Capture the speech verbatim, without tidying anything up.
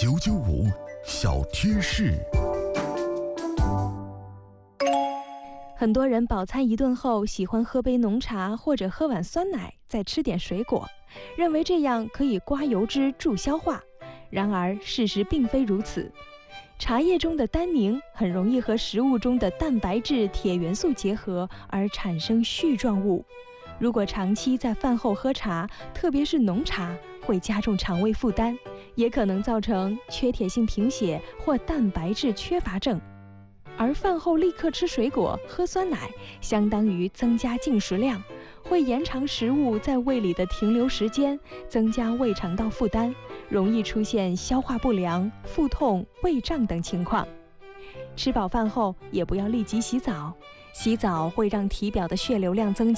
九九五小贴士。 很多人饱餐一顿后喜欢喝杯浓茶或者喝碗酸奶，再吃点水果，认为这样可以刮油脂助消化。然而事实并非如此，茶叶中的单宁很容易和食物中的蛋白质、铁元素结合而产生絮状物。如果长期在饭后喝茶，特别是浓茶，会加重肠胃负担，也可能造成缺铁性贫血或蛋白质缺乏症。而饭后立刻吃水果、喝酸奶，相当于增加进食量，会延长食物在胃里的停留时间，增加胃肠道负担，容易出现消化不良、腹痛、胃胀等情况。吃饱饭后也不要立即洗澡，洗澡会让体表的血流量增加。